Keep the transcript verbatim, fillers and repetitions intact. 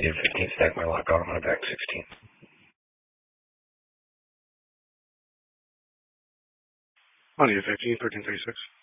Need fifteen stack my lock on my back sixteen. On you fifteen, thirteen thirty-six.